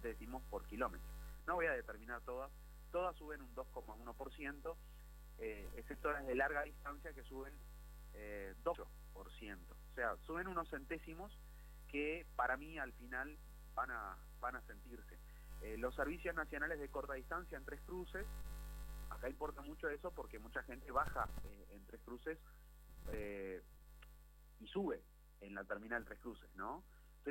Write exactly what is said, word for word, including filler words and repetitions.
centésimos por kilómetro. No voy a determinar todas, todas suben un dos coma uno por ciento, eh, excepto las de larga distancia que suben eh, dos por ciento. O sea, suben unos centésimos que para mí al final van a, van a sentirse. Eh, los servicios nacionales de corta distancia en Tres Cruces, acá importa mucho eso porque mucha gente baja eh, en Tres Cruces eh, y sube en la terminal Tres Cruces, ¿no?